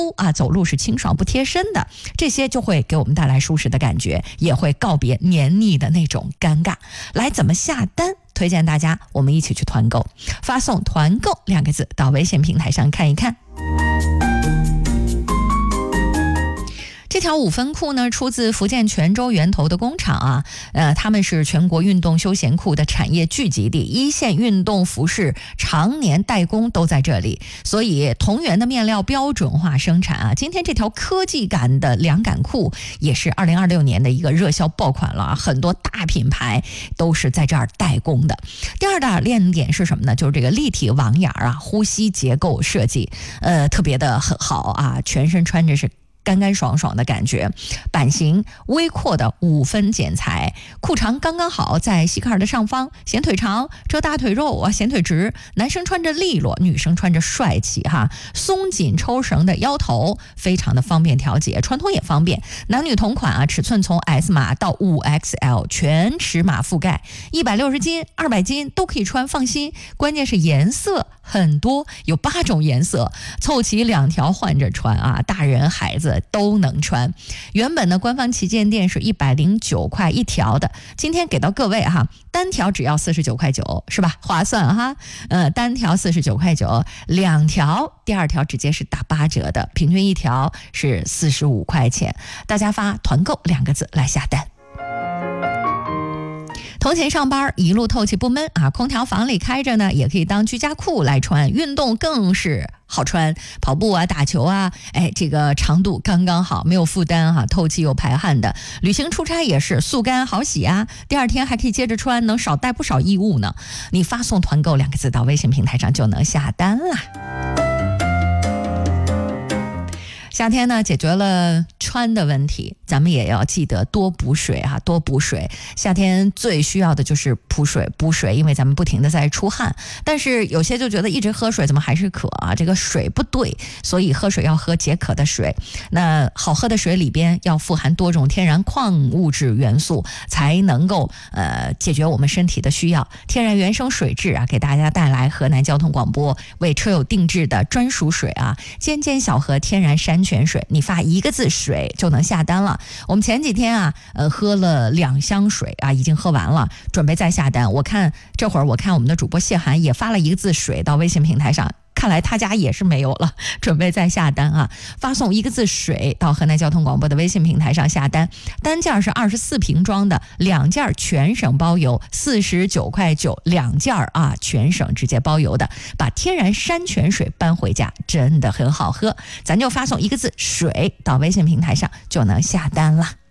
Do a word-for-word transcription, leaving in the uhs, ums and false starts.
肤啊，走路是清爽不贴身的，这些就会给我们带来舒适的感觉，也会告别黏腻的那种尴尬。来，怎么下单？推荐大家我们一起去团购，发送团购两个字到微信平台上看一看。这条五分裤呢，出自福建泉州源头的工厂啊，呃，他们是全国运动休闲裤的产业聚集地，一线运动服饰常年代工都在这里，所以同源的面料标准化生产啊。今天这条科技感的凉感裤也是二零二六年的一个热销爆款了啊，很多大品牌都是在这儿代工的。第二大亮点是什么呢？就是这个立体网眼啊，呼吸结构设计，呃，特别的很好啊，全身穿着是干干爽爽的感觉，版型微阔的五分剪裁，裤长刚刚好，在膝盖的上方，显腿长，遮大腿肉啊，显腿直。男生穿着利落，女生穿着帅气哈。松紧抽绳的腰头，非常的方便调节，穿脱也方便。男女同款啊，尺寸从 S 码到 五 X L 全尺码覆盖，一百六十斤、二百斤都可以穿，放心。关键是颜色很多，有八种颜色，凑齐两条换着穿啊，大人孩子都能穿。原本的官方旗舰店是一百零九块一条的，今天给到各位哈，单条只要四十九块九，是吧？划算哈。呃，单条四十九块九，两条第二条直接是打八折的，平均一条是四十五块钱。大家发团购两个字来下单。通勤上班一路透气不闷啊，空调房里开着呢，也可以当居家裤来穿，运动更是好穿，跑步啊打球啊，哎，这个长度刚刚好，没有负担哈、啊，透气又排汗的。旅行出差也是速干好洗啊，第二天还可以接着穿，能少带不少衣物呢。你发送团购两个字到微信平台上就能下单啦。夏天呢，解决了穿的问题，咱们也要记得多补水啊，多补水。夏天最需要的就是补水，补水，因为咱们不停的在出汗。但是有些就觉得一直喝水怎么还是渴啊？这个水不对，所以喝水要喝解渴的水。那好喝的水里边要富含多种天然矿物质元素，才能够呃解决我们身体的需要。天然原生水质啊，给大家带来河南交通广播为车友定制的专属水啊，尖尖小河天然山泉水，你发一个字水就能下单了。我们前几天啊，呃，喝了两箱水啊，已经喝完了，准备再下单。我看这会儿，我看我们的主播谢涵也发了一个字水到微信平台上。看来他家也是没有了，准备再下单啊！发送一个字水到河南交通广播的微信平台上下单，单件是二十四瓶装的，两件全省包邮，四十九块九两件啊，全省直接包邮的。把天然山泉水搬回家，真的很好喝，咱就发送一个字水到微信平台上就能下单了。